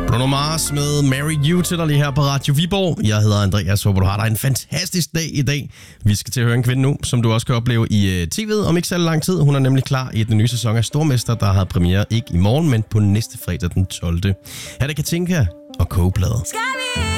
Bruno Mars med Marry You til dig lige her på Radio Viborg. Jeg hedder Andreas, håber du har dig en fantastisk dag i dag. Vi skal til at høre en kvinde nu, som du også kan opleve i tv'et om ikke så lang tid. Hun er nemlig klar i den nye sæson af Stormester, der har premiere ikke i morgen, men på næste fredag den 12. Her er det Katinka og Kogeplader. Skal vi